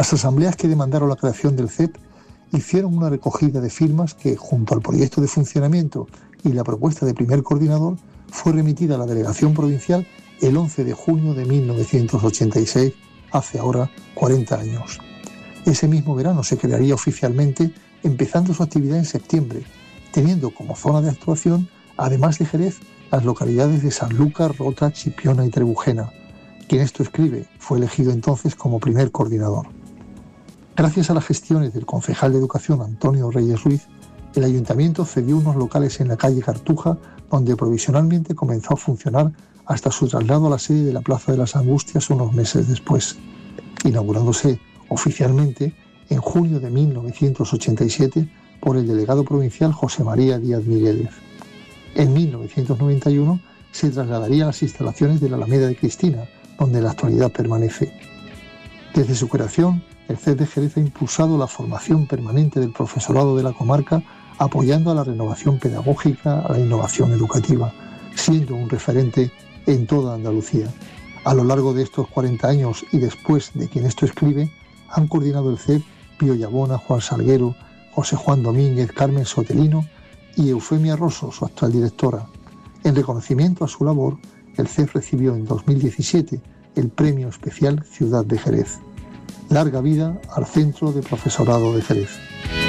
Las asambleas que demandaron la creación del CEP hicieron una recogida de firmas que, junto al proyecto de funcionamiento y la propuesta de primer coordinador, fue remitida a la delegación provincial el 11 de junio de 1986, hace ahora 40 años. Ese mismo verano se crearía oficialmente, empezando su actividad en septiembre, teniendo como zona de actuación, además de Jerez, las localidades de Sanlúcar, Rota, Chipiona y Trebujena. Quien esto escribe fue elegido entonces como primer coordinador. Gracias a las gestiones del concejal de Educación Antonio Reyes Ruiz, el ayuntamiento cedió unos locales en la calle Cartuja, donde provisionalmente comenzó a funcionar hasta su traslado a la sede de la Plaza de las Angustias unos meses después, inaugurándose oficialmente en junio de 1987 por el delegado provincial José María Díaz Migueles. En 1991 se trasladaría a las instalaciones de la Alameda de Cristina, donde en la actualidad permanece. Desde su creación, el CEP de Jerez ha impulsado la formación permanente del profesorado de la comarca, apoyando a la renovación pedagógica, a la innovación educativa, siendo un referente en toda Andalucía. A lo largo de estos 40 años y después de quien esto escribe, han coordinado el CEP Pío Yabona, Juan Salguero, José Juan Domínguez, Carmen Sotelino y Eufemia Rosso, su actual directora. En reconocimiento a su labor, el CEP recibió en 2017 el Premio Especial Ciudad de Jerez. Larga vida al Centro de Profesorado de Jerez.